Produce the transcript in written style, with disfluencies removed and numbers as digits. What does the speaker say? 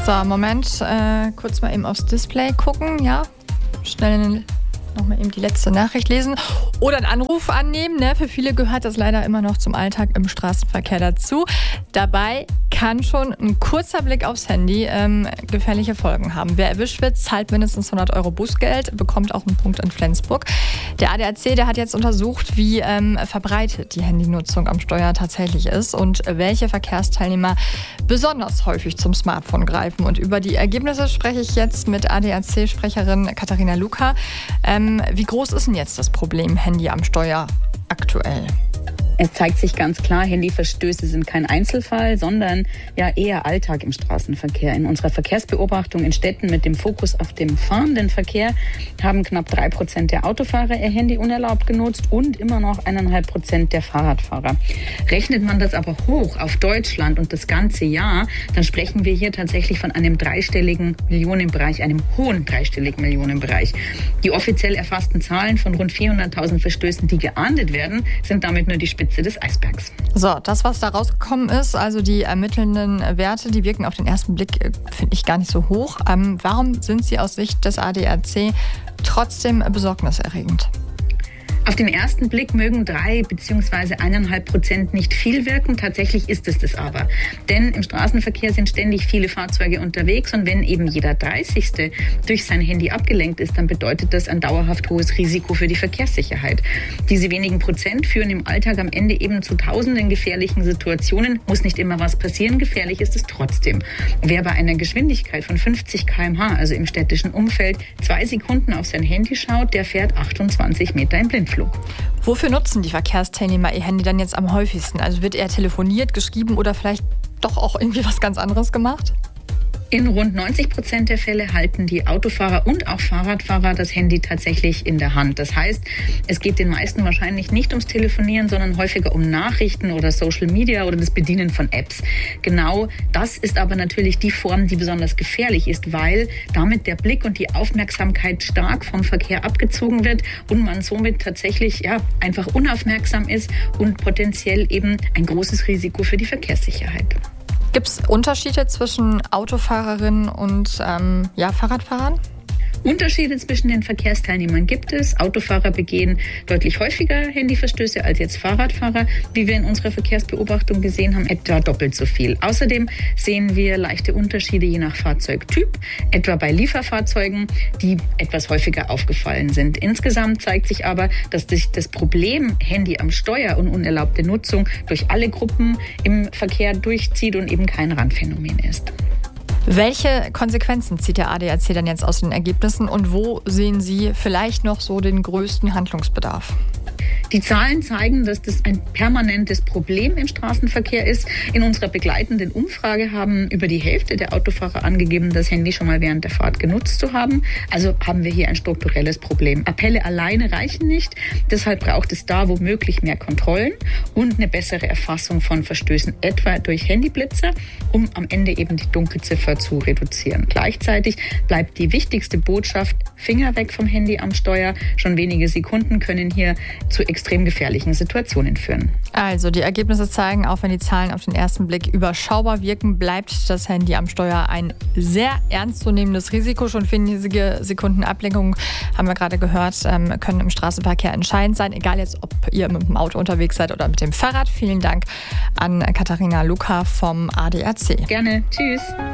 So, Moment, kurz mal eben aufs Display gucken, ja. Schnell nochmal eben die letzte Nachricht lesen oder einen Anruf annehmen. Ne? Für viele gehört das leider immer noch zum Alltag im Straßenverkehr dazu. Dabei kann schon ein kurzer Blick aufs Handy gefährliche Folgen haben. Wer erwischt wird, zahlt mindestens 100 € Bußgeld, bekommt auch einen Punkt in Flensburg. Der ADAC, der hat jetzt untersucht, wie verbreitet die Handynutzung am Steuer tatsächlich ist und welche Verkehrsteilnehmer besonders häufig zum Smartphone greifen. Und über die Ergebnisse spreche ich jetzt mit ADAC-Sprecherin Katharina Luca. Wie groß ist denn jetzt das Problem Handy am Steuer aktuell? Es zeigt sich ganz klar, Handyverstöße sind kein Einzelfall, sondern ja eher Alltag im Straßenverkehr. In unserer Verkehrsbeobachtung in Städten mit dem Fokus auf dem fahrenden Verkehr haben knapp 3% der Autofahrer ihr Handy unerlaubt genutzt und immer noch 1,5% der Fahrradfahrer. Rechnet man das aber hoch auf Deutschland und das ganze Jahr, dann sprechen wir hier tatsächlich von einem dreistelligen Millionenbereich, einem hohen dreistelligen Millionenbereich. Die offiziell erfassten Zahlen von rund 400.000 Verstößen, die geahndet werden, sind damit nur die Spitze des Eisbergs. So, das, was da rausgekommen ist, also die ermittelnden Werte, die wirken auf den ersten Blick, finde ich, gar nicht so hoch. Warum sind sie aus Sicht des ADAC trotzdem besorgniserregend? Auf den ersten Blick mögen 3 bzw. 1,5% nicht viel wirken. Tatsächlich ist es das aber. Denn im Straßenverkehr sind ständig viele Fahrzeuge unterwegs und wenn eben jeder 30. durch sein Handy abgelenkt ist, dann bedeutet das ein dauerhaft hohes Risiko für die Verkehrssicherheit. Diese wenigen Prozent führen im Alltag am Ende eben zu tausenden gefährlichen Situationen. Muss nicht immer was passieren, gefährlich ist es trotzdem. Wer bei einer Geschwindigkeit von 50 km/h, also im städtischen Umfeld, 2 Sekunden auf sein Handy schaut, der fährt 28 Meter im Blindflug. Wofür nutzen die Verkehrsteilnehmer ihr Handy dann jetzt am häufigsten? Also wird eher telefoniert, geschrieben oder vielleicht doch auch irgendwie was ganz anderes gemacht? In rund 90% der Fälle halten die Autofahrer und auch Fahrradfahrer das Handy tatsächlich in der Hand. Das heißt, es geht den meisten wahrscheinlich nicht ums Telefonieren, sondern häufiger um Nachrichten oder Social Media oder das Bedienen von Apps. Genau das ist aber natürlich die Form, die besonders gefährlich ist, weil damit der Blick und die Aufmerksamkeit stark vom Verkehr abgezogen wird und man somit tatsächlich einfach unaufmerksam ist und potenziell eben ein großes Risiko für die Verkehrssicherheit. Gibt es Unterschiede zwischen Autofahrerinnen und Fahrradfahrern? Unterschiede zwischen den Verkehrsteilnehmern gibt es. Autofahrer begehen deutlich häufiger Handyverstöße als jetzt Fahrradfahrer. Wie wir in unserer Verkehrsbeobachtung gesehen haben, etwa doppelt so viel. Außerdem sehen wir leichte Unterschiede je nach Fahrzeugtyp, etwa bei Lieferfahrzeugen, die etwas häufiger aufgefallen sind. Insgesamt zeigt sich aber, dass sich das Problem Handy am Steuer und unerlaubte Nutzung durch alle Gruppen im Verkehr durchzieht und eben kein Randphänomen ist. Welche Konsequenzen zieht der ADAC dann jetzt aus den Ergebnissen und wo sehen Sie vielleicht noch so den größten Handlungsbedarf? Die Zahlen zeigen, dass das ein permanentes Problem im Straßenverkehr ist. In unserer begleitenden Umfrage haben über die Hälfte der Autofahrer angegeben, das Handy schon mal während der Fahrt genutzt zu haben. Also haben wir hier ein strukturelles Problem. Appelle alleine reichen nicht. Deshalb braucht es da womöglich mehr Kontrollen und eine bessere Erfassung von Verstößen, etwa durch Handyblitzer, um am Ende eben die Dunkelziffer zu reduzieren. Gleichzeitig bleibt die wichtigste Botschaft: Finger weg vom Handy am Steuer. Schon wenige Sekunden können hier zu extrem gefährlichen Situationen führen. Also die Ergebnisse zeigen, auch wenn die Zahlen auf den ersten Blick überschaubar wirken, bleibt das Handy am Steuer ein sehr ernstzunehmendes Risiko. Schon wenige Sekunden Ablenkung, haben wir gerade gehört, können im Straßenverkehr entscheidend sein, egal jetzt, ob ihr mit dem Auto unterwegs seid oder mit dem Fahrrad. Vielen Dank an Katharina Luca vom ADAC. Gerne. Tschüss.